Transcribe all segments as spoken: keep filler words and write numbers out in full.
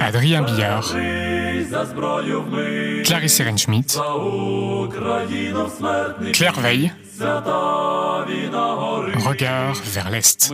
Adrien Billard, Clarisse Ehrenschmidt, Claire Veil, Regard vers l'Est.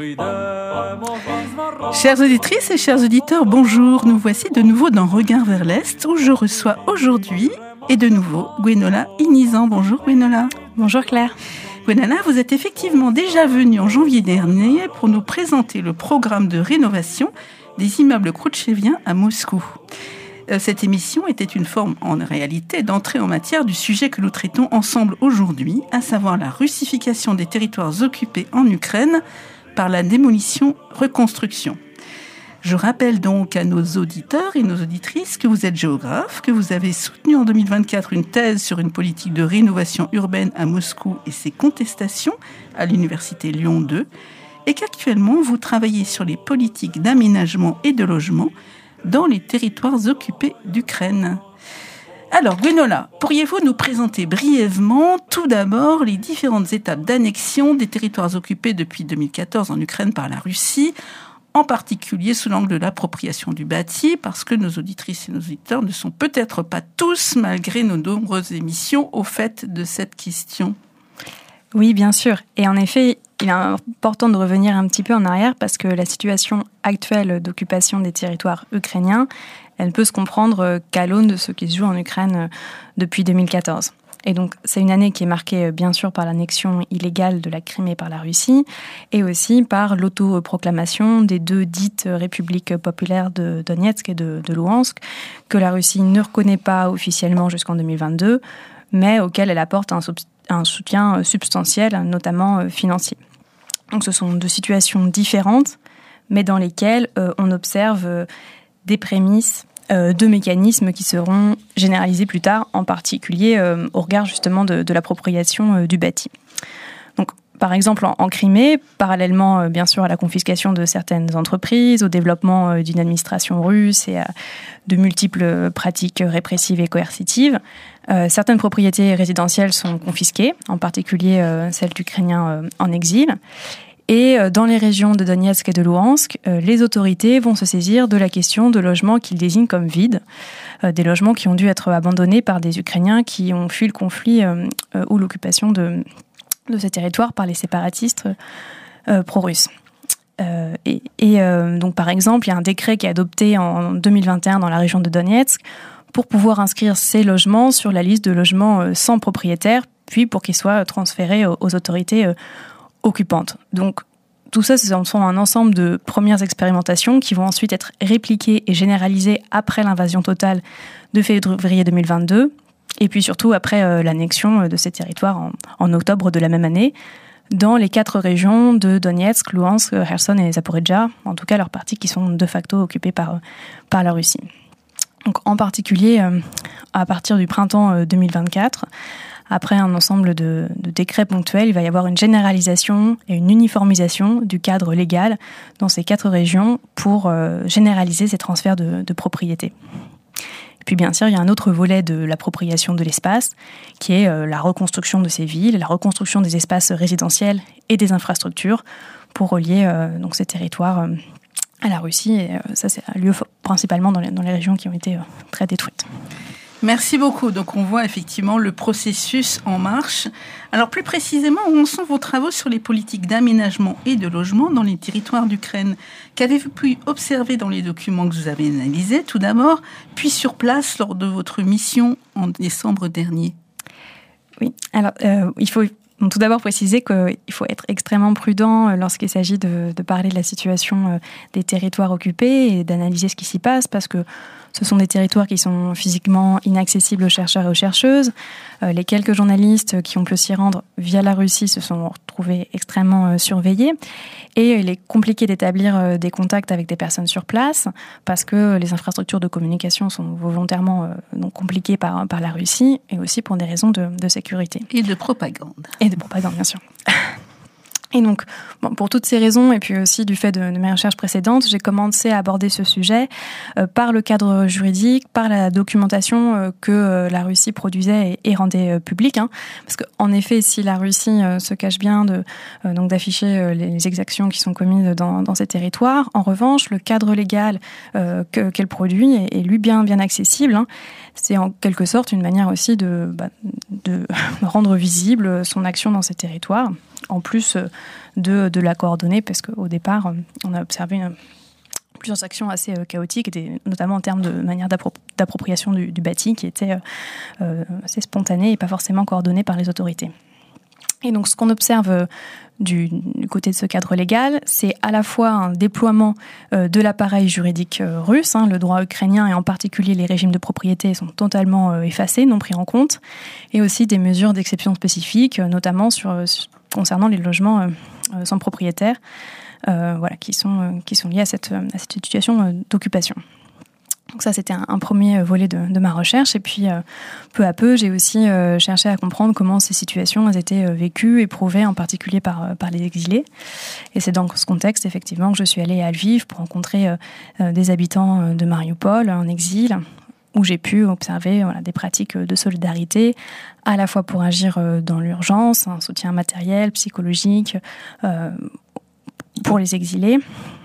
Chères auditrices et chers auditeurs, bonjour. Nous voici de nouveau dans Regard vers l'Est où je reçois aujourd'hui et de nouveau Gwenola Inizan. Bonjour Gwenola. Bonjour Claire. Gwenola, vous êtes effectivement déjà venue en janvier dernier pour nous présenter le programme de rénovation des immeubles khrouchtcheviens à Moscou. Cette émission était une forme, en réalité, d'entrée en matière du sujet que nous traitons ensemble aujourd'hui, à savoir la russification des territoires occupés en Ukraine par la démolition-reconstruction. Je rappelle donc à nos auditeurs et nos auditrices que vous êtes géographe, que vous avez soutenu en deux mille vingt-quatre une thèse sur une politique de rénovation urbaine à Moscou et ses contestations à l'université Lyon deux, et qu'actuellement vous travaillez sur les politiques d'aménagement et de logement dans les territoires occupés d'Ukraine. Alors, Gwenola, pourriez-vous nous présenter brièvement, tout d'abord, les différentes étapes d'annexion des territoires occupés depuis deux mille quatorze en Ukraine par la Russie, en particulier sous l'angle de l'appropriation du bâti, parce que nos auditrices et nos auditeurs ne sont peut-être pas tous, malgré nos nombreuses émissions, au fait de cette question. Oui, bien sûr. Et en effet, il est important de revenir un petit peu en arrière parce que la situation actuelle d'occupation des territoires ukrainiens, elle ne peut se comprendre qu'à l'aune de ce qui se joue en Ukraine depuis deux mille quatorze. Et donc, c'est une année qui est marquée, bien sûr, par l'annexion illégale de la Crimée par la Russie et aussi par l'autoproclamation des deux dites républiques populaires de Donetsk et de, de Louhansk, que la Russie ne reconnaît pas officiellement jusqu'en deux mille vingt-deux, mais auxquelles elle apporte un, un soutien substantiel, notamment financier. Donc, ce sont deux situations différentes, mais dans lesquelles euh, on observe euh, des prémices euh, de mécanismes qui seront généralisés plus tard, en particulier euh, au regard justement de, de l'appropriation euh, du bâti. Donc, par exemple, en, en Crimée, parallèlement euh, bien sûr à la confiscation de certaines entreprises, au développement euh, d'une administration russe et à de multiples pratiques répressives et coercitives, euh, certaines propriétés résidentielles sont confisquées, en particulier euh, celles d'Ukrainiens euh, en exil. Et dans les régions de Donetsk et de Louhansk, les autorités vont se saisir de la question de logements qu'ils désignent comme vides, des logements qui ont dû être abandonnés par des Ukrainiens qui ont fui le conflit ou l'occupation de, de ces territoires par les séparatistes pro-russes. Et, et donc, par exemple, il y a un décret qui est adopté en deux mille vingt et un dans la région de Donetsk pour pouvoir inscrire ces logements sur la liste de logements sans propriétaire, puis pour qu'ils soient transférés aux, aux autorités occupantes. Donc, tout ça, ce sont un ensemble de premières expérimentations qui vont ensuite être répliquées et généralisées après l'invasion totale de février deux mille vingt-deux, et puis surtout après euh, l'annexion de ces territoires en, en octobre de la même année, dans les quatre régions de Donetsk, Louhansk, Kherson et Zaporijjia, en tout cas leurs parties qui sont de facto occupées par, par la Russie. Donc, en particulier, euh, à partir du printemps euh, deux mille vingt-quatre, après un ensemble de, de décrets ponctuels, il va y avoir une généralisation et une uniformisation du cadre légal dans ces quatre régions pour euh, généraliser ces transferts de, de propriété. Et puis bien sûr, il y a un autre volet de l'appropriation de l'espace qui est euh, la reconstruction de ces villes, la reconstruction des espaces résidentiels et des infrastructures pour relier euh, donc ces territoires euh, à la Russie. Et euh, ça, c'est un lieu principalement dans les, dans les régions qui ont été euh, très détruites. Merci beaucoup. Donc, on voit effectivement le processus en marche. Alors, plus précisément, où en sont vos travaux sur les politiques d'aménagement et de logement dans les territoires d'Ukraine? Qu'avez-vous pu observer dans les documents que vous avez analysés, tout d'abord, puis sur place lors de votre mission en décembre dernier? Oui, alors, euh, il faut tout d'abord préciser qu'il faut être extrêmement prudent lorsqu'il s'agit de, de parler de la situation des territoires occupés et d'analyser ce qui s'y passe, parce que ce sont des territoires qui sont physiquement inaccessibles aux chercheurs et aux chercheuses. Euh, les quelques journalistes qui ont pu s'y rendre via la Russie se sont retrouvés extrêmement euh, surveillés. Et il est compliqué d'établir euh, des contacts avec des personnes sur place parce que les infrastructures de communication sont volontairement euh, donc compliquées par, par la Russie et aussi pour des raisons de, de sécurité. Et de propagande. Et de propagande, bien sûr. Et donc, bon, pour toutes ces raisons, et puis aussi du fait de, de mes recherches précédentes, j'ai commencé à aborder ce sujet euh, par le cadre juridique, par la documentation euh, que euh, la Russie produisait et, et rendait euh, publique. Hein, parce qu'en effet, si la Russie euh, se cache bien de, euh, donc d'afficher euh, les, les exactions qui sont commises dans, dans ces territoires, en revanche, le cadre légal euh, que, qu'elle produit est, est lui bien, bien accessible. Hein. C'est en quelque sorte une manière aussi de, bah, de rendre visible son action dans ces territoires, en plus de, de la coordonner, parce qu'au départ, on a observé une, plusieurs actions assez chaotiques, et notamment en termes de manière d'appro- d'appropriation du, du bâti, qui étaient euh, assez spontanées et pas forcément coordonnées par les autorités. Et donc, ce qu'on observe du, du côté de ce cadre légal, c'est à la fois un déploiement euh, de l'appareil juridique euh, russe, hein, le droit ukrainien et en particulier les régimes de propriété sont totalement euh, effacés, non pris en compte, et aussi des mesures d'exception spécifiques, euh, notamment sur, sur, concernant les logements euh, euh, sans propriétaire, euh, voilà, qui sont, euh, qui sont liés à cette, à cette situation euh, d'occupation. Donc ça, c'était un, un premier volet de, de ma recherche. Et puis, euh, peu à peu, j'ai aussi euh, cherché à comprendre comment ces situations elles étaient euh, vécues, éprouvées, en particulier par, euh, par les exilés. Et c'est dans ce contexte, effectivement, que je suis allée à Lviv pour rencontrer euh, euh, des habitants de Mariupol en exil, où j'ai pu observer voilà, des pratiques de solidarité, à la fois pour agir euh, dans l'urgence, un soutien matériel, psychologique, euh, pour les exilés.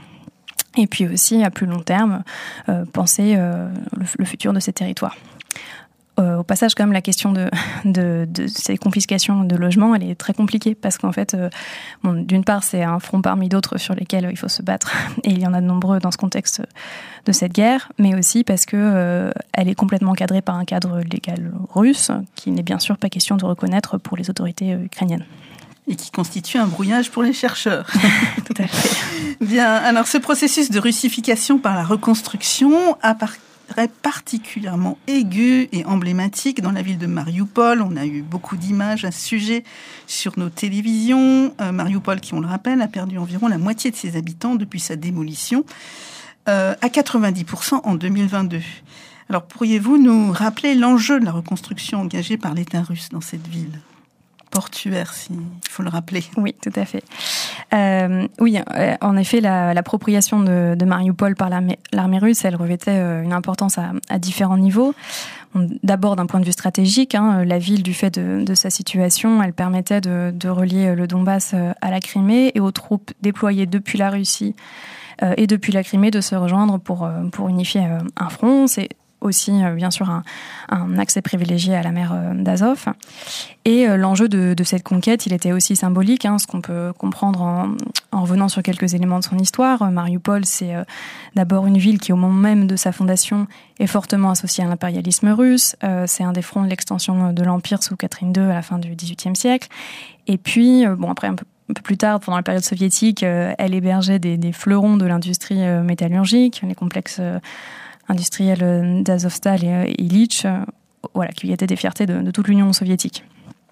Et puis aussi, à plus long terme, euh, penser euh, le, le futur de ces territoires. Euh, au passage, quand même, la question de, de, de ces confiscations de logements, elle est très compliquée, parce qu'en fait, euh, bon, d'une part, c'est un front parmi d'autres sur lesquels il faut se battre, et il y en a de nombreux dans ce contexte de cette guerre, mais aussi parce que euh, elle est complètement encadrée par un cadre légal russe, qui n'est bien sûr pas question de reconnaître pour les autorités euh, ukrainiennes. Et qui constitue un brouillage pour les chercheurs. Tout à fait. Bien, alors ce processus de russification par la reconstruction apparaît particulièrement aigu et emblématique dans la ville de Mariupol. On a eu beaucoup d'images à ce sujet sur nos télévisions. Euh, Mariupol, qui on le rappelle, a perdu environ la moitié de ses habitants depuis sa démolition, euh, à quatre-vingt-dix pour cent en deux mille vingt-deux. Alors pourriez-vous nous rappeler l'enjeu de la reconstruction engagée par l'État russe dans cette ville portuaire, si il faut le rappeler. Oui, tout à fait. Euh, oui, euh, en effet, la, l'appropriation de, de Mariupol par l'armée, l'armée russe, elle revêtait euh, une importance à, à différents niveaux. On, d'abord, d'un point de vue stratégique, hein, la ville, du fait de, de sa situation, elle permettait de, de relier le Donbass à la Crimée et aux troupes déployées depuis la Russie euh, et depuis la Crimée de se rejoindre pour, pour unifier euh, un front. C'est aussi, bien sûr, un, un accès privilégié à la mer d'Azov. Et l'enjeu de, de cette conquête, il était aussi symbolique, hein, ce qu'on peut comprendre en, en revenant sur quelques éléments de son histoire. Mariupol, c'est euh, d'abord une ville qui, au moment même de sa fondation, est fortement associée à l'impérialisme russe. Euh, c'est un des fronts de l'extension de l'Empire sous Catherine deux à la fin du dix-huitième siècle. Et puis, euh, bon, après, un peu Un peu plus tard, pendant la période soviétique, euh, elle hébergeait des, des fleurons de l'industrie euh, métallurgique, les complexes euh, industriels d'Azovstal et Illich, euh, voilà, qui étaient des fiertés de, de toute l'Union soviétique.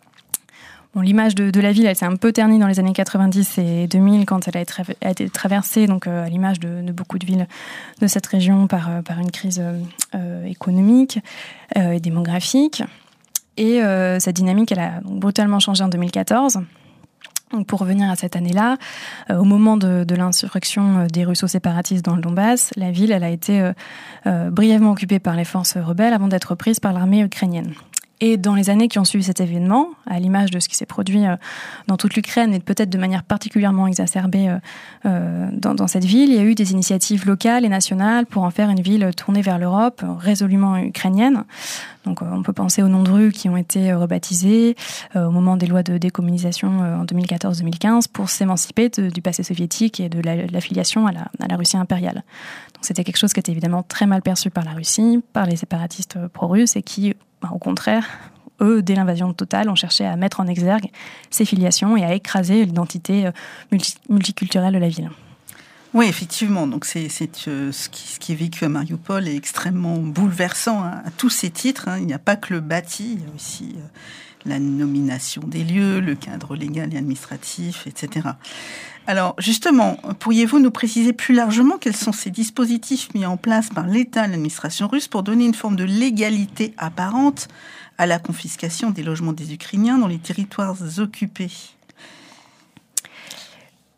Bon, l'image de, de la ville, elle s'est un peu ternie dans les années quatre-vingt-dix et deux mille, quand elle a été, a été traversée, donc euh, à l'image de, de beaucoup de villes de cette région, par, par une crise euh, économique euh, et démographique. Et euh, cette dynamique, elle a donc brutalement changé en deux mille quatorze. Donc pour revenir à cette année-là, euh, au moment de, de l'insurrection des russo-séparatistes dans le Donbass, la ville elle a été euh, euh, brièvement occupée par les forces rebelles avant d'être prise par l'armée ukrainienne. Et dans les années qui ont suivi cet événement, à l'image de ce qui s'est produit euh, dans toute l'Ukraine et peut-être de manière particulièrement exacerbée euh, euh, dans, dans cette ville, il y a eu des initiatives locales et nationales pour en faire une ville tournée vers l'Europe, résolument ukrainienne. Donc euh, on peut penser aux noms de rues qui ont été rebaptisés euh, au moment des lois de décommunisation euh, en deux mille quatorze deux mille quinze pour s'émanciper de, du passé soviétique et de, la, de l'affiliation à la, à la Russie impériale. Donc c'était quelque chose qui était évidemment très mal perçu par la Russie, par les séparatistes pro-russes et qui, ben, au contraire, eux, dès l'invasion totale, ont cherché à mettre en exergue ces filiations et à écraser l'identité multi- multiculturelle de la ville. Oui, effectivement. Donc c'est, c'est euh, ce, qui, ce qui est vécu à Mariupol est extrêmement bouleversant hein, à tous ces titres. Hein. Il n'y a pas que le bâti, il y a aussi euh, la nomination des lieux, le cadre légal et administratif, et cetera. Alors justement, pourriez-vous nous préciser plus largement quels sont ces dispositifs mis en place par l'État et l'administration russe pour donner une forme de légalité apparente à la confiscation des logements des Ukrainiens dans les territoires occupés ?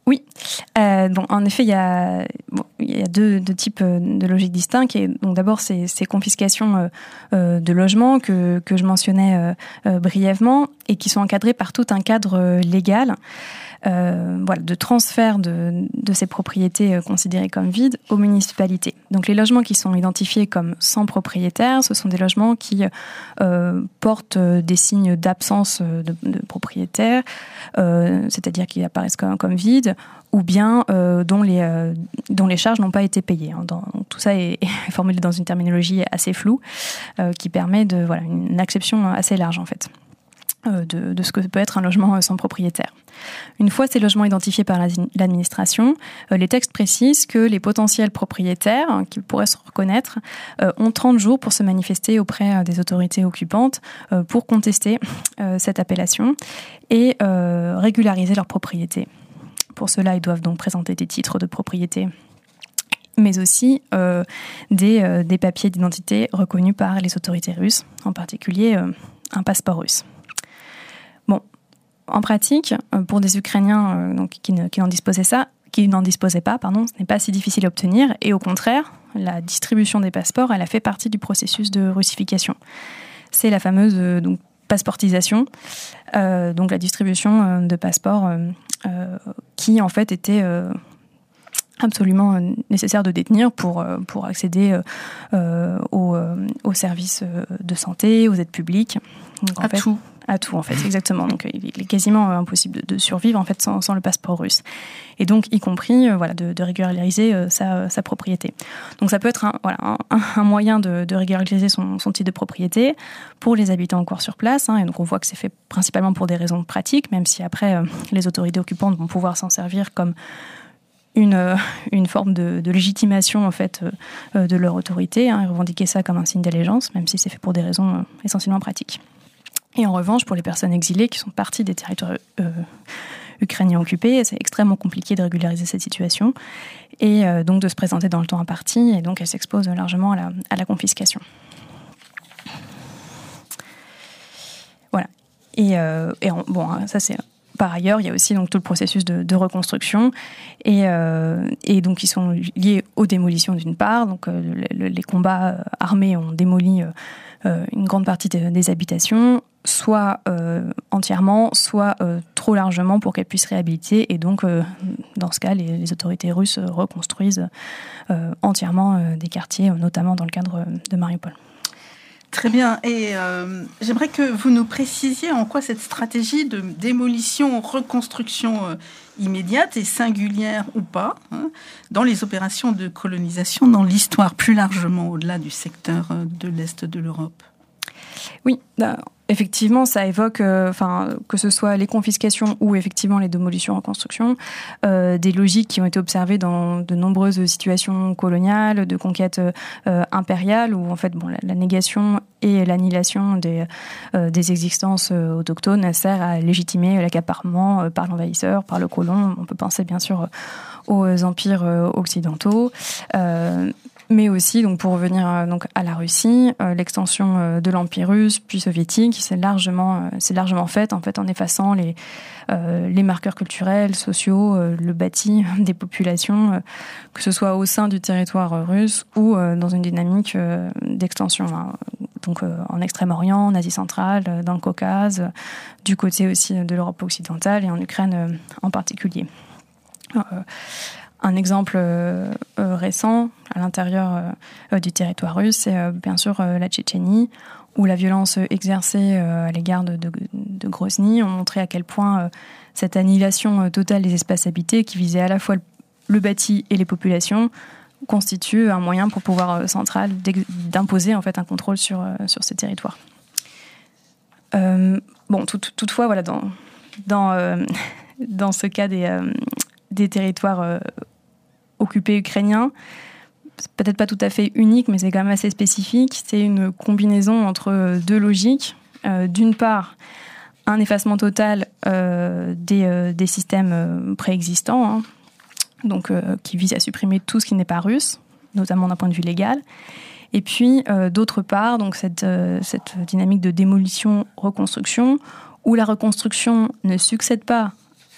Oui, euh, bon, en effet, il y a, bon, il y a deux, deux types de logiques distinctes. Et donc, d'abord, ces, ces confiscations euh, euh, de logements que, que je mentionnais euh, euh, brièvement et qui sont encadrées par tout un cadre euh, légal. Euh, voilà, de transfert de, de ces propriétés euh, considérées comme vides aux municipalités. Donc les logements qui sont identifiés comme sans propriétaire, ce sont des logements qui euh, portent des signes d'absence de, de propriétaire, euh, c'est-à-dire qu'ils apparaissent comme, comme vides, ou bien euh, dont, les, euh, dont les charges n'ont pas été payées. Hein. Dans, tout ça est, est formulé dans une terminologie assez floue euh, qui permet de, voilà, une acception assez large en fait. De, de ce que peut être un logement sans propriétaire. Une fois ces logements identifiés par l'administration, les textes précisent que les potentiels propriétaires, hein, qui pourraient se reconnaître, euh, ont trente jours pour se manifester auprès des autorités occupantes euh, pour contester euh, cette appellation et euh, régulariser leur propriété. Pour cela, ils doivent donc présenter des titres de propriété, mais aussi euh, des, euh, des papiers d'identité reconnus par les autorités russes, en particulier euh, un passeport russe. Bon, en pratique, pour des Ukrainiens euh, donc, qui, ne, qui n'en disposaient ça, qui n'en disposaient pas, pardon, ce n'est pas si difficile à obtenir. Et au contraire, la distribution des passeports, elle a fait partie du processus de russification. C'est la fameuse euh, donc, passeportisation, euh, donc la distribution euh, de passeports euh, euh, qui en fait était euh, absolument nécessaire de détenir pour, euh, pour accéder euh, aux, euh, aux services de santé, aux aides publiques. Donc, en à fait, tout. À tout, en fait, exactement. Donc, il est quasiment impossible de, de survivre, en fait, sans, sans le passeport russe. Et donc, y compris, euh, voilà, de, de régulariser euh, sa, sa propriété. Donc, ça peut être un, voilà, un, un moyen de, de régulariser son, son titre de propriété pour les habitants encore sur place. Hein, et donc, on voit que c'est fait principalement pour des raisons pratiques, même si après, euh, les autorités occupantes vont pouvoir s'en servir comme une, euh, une forme de, de légitimation, en fait, euh, de leur autorité, hein, et revendiquer ça comme un signe d'allégeance, même si c'est fait pour des raisons euh, essentiellement pratiques. Et en revanche, pour les personnes exilées qui sont parties des territoires euh, ukrainiens occupés, c'est extrêmement compliqué de régulariser cette situation et euh, donc de se présenter dans le temps imparti, et donc elle s'expose largement à la, à la confiscation. Voilà. Et, euh, et en, bon, ça c'est par ailleurs, il y a aussi donc tout le processus de, de reconstruction et, euh, et donc qui sont liés aux démolitions d'une part. Donc euh, le, les combats armés ont démoli euh, une grande partie de, des habitations, soit euh, entièrement, soit euh, trop largement pour qu'elles puissent réhabiliter. Et donc, euh, dans ce cas, les, les autorités russes reconstruisent euh, entièrement euh, des quartiers, notamment dans le cadre de Mariupol. Très bien. Et euh, j'aimerais que vous nous précisiez en quoi cette stratégie de démolition, reconstruction euh, immédiate et singulière ou pas, hein, dans les opérations de colonisation, dans l'histoire plus largement au-delà du secteur euh, de l'Est de l'Europe. Oui, bah, effectivement, ça évoque, euh, enfin, que ce soit les confiscations ou effectivement les démolitions en reconstruction, euh, des logiques qui ont été observées dans de nombreuses situations coloniales, de conquête euh, impériale, où en fait, bon, la, la négation et l'annihilation des, euh, des existences euh, autochtones sert à légitimer l'accaparement euh, par l'envahisseur, par le colon. On peut penser bien sûr aux empires euh, occidentaux. Euh, mais aussi, donc, pour revenir euh, donc, à la Russie, euh, l'extension euh, de l'Empire russe, puis soviétique, c'est largement, euh, c'est largement faite en, fait, en effaçant les, euh, les marqueurs culturels, sociaux, euh, le bâti des populations, euh, que ce soit au sein du territoire euh, russe ou euh, dans une dynamique euh, d'extension. Hein. Donc euh, en Extrême-Orient, en Asie centrale, euh, dans le Caucase, euh, du côté aussi de l'Europe occidentale et en Ukraine euh, en particulier. Euh, Un exemple euh, euh, récent à l'intérieur euh, du territoire russe, c'est euh, bien sûr euh, la Tchétchénie, où la violence exercée euh, à l'égard de, de, de Grozny ont montré à quel point euh, cette annihilation euh, totale des espaces habités, qui visait à la fois le, le bâti et les populations, constitue un moyen pour le pouvoir euh, central d'imposer en fait un contrôle sur, euh, sur ces territoires. Euh, bon, tout, toutefois, voilà, dans, dans, euh, dans ce cas des, euh, des territoires euh, occupés ukrainiens, c'est peut-être pas tout à fait unique, mais c'est quand même assez spécifique. C'est une combinaison entre deux logiques. Euh, d'une part, un effacement total euh, des, euh, des systèmes euh, préexistants, hein, donc euh, qui vise à supprimer tout ce qui n'est pas russe, notamment d'un point de vue légal. Et puis, euh, d'autre part, donc cette, euh, cette dynamique de démolition-reconstruction, où la reconstruction ne succède pas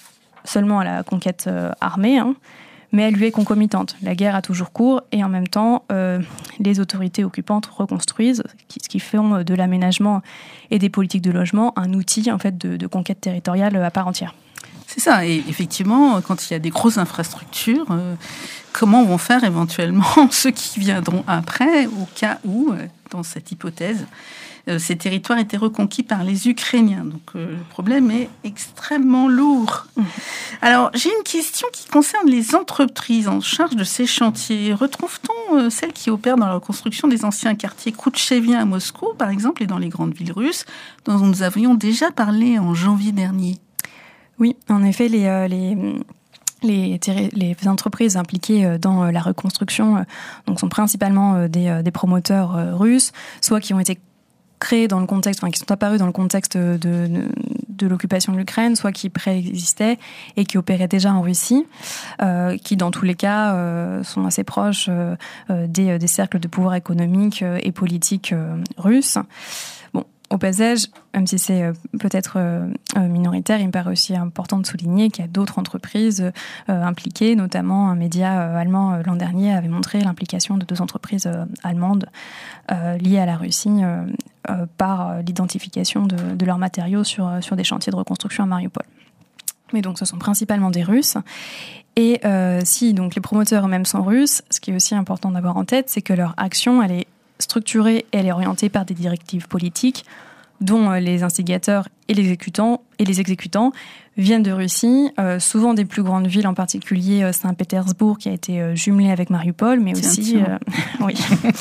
seulement à la conquête euh, armée, hein, mais elle lui est concomitante. La guerre a toujours cours et en même temps, euh, les autorités occupantes reconstruisent, ce qui fait de l'aménagement et des politiques de logement un outil en fait, de, de conquête territoriale à part entière. C'est ça, et effectivement, quand il y a des grosses infrastructures, euh, comment vont faire éventuellement ceux qui viendront après, au cas où, euh, dans cette hypothèse, euh, ces territoires étaient reconquis par les Ukrainiens. Donc euh, le problème est extrêmement lourd. Mmh. Alors, j'ai une question qui concerne les entreprises en charge de ces chantiers. Retrouve-t-on euh, celles qui opèrent dans la reconstruction des anciens quartiers kroutcheviens à Moscou, par exemple, et dans les grandes villes russes, dont nous avions déjà parlé en janvier dernier ? Oui, en effet, les, euh, les, les, les entreprises impliquées dans la reconstruction donc sont principalement des, des promoteurs russes, soit qui ont été créés dans le contexte, enfin qui sont apparus dans le contexte de, de, de l'occupation de l'Ukraine, soit qui préexistaient et qui opéraient déjà en Russie, euh, qui dans tous les cas euh, sont assez proches euh, des, des cercles de pouvoir économique et politique euh, russes. Au passage, même si c'est peut-être minoritaire, il me paraît aussi important de souligner qu'il y a d'autres entreprises impliquées, notamment un média allemand l'an dernier avait montré l'implication de deux entreprises allemandes liées à la Russie par l'identification de, de leurs matériaux sur, sur des chantiers de reconstruction à Mariupol. Mais donc ce sont principalement des Russes. Et euh, si donc les promoteurs eux-mêmes sont russes, ce qui est aussi important d'avoir en tête, c'est que leur action, elle est structurée et elle est orientée par des directives politiques dont les instigateurs et les exécutants, et les exécutants viennent de Russie, euh, souvent des plus grandes villes, en particulier Saint-Pétersbourg qui a été euh, jumelée avec Mariupol, mais tiens, aussi tiens. Euh, oui,